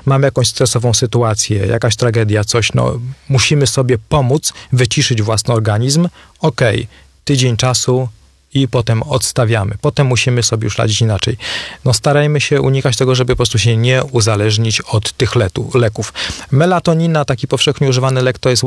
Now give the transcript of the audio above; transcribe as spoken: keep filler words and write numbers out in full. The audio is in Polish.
mamy jakąś stresową sytuację, jakaś tragedia, coś, no musimy sobie pomóc, wyciszyć własny organizm, okej, tydzień czasu i potem odstawiamy. Potem musimy sobie już radzić inaczej. No starajmy się unikać tego, żeby po prostu się nie uzależnić od tych letu, leków. Melatonina, taki powszechnie używany lek, to jest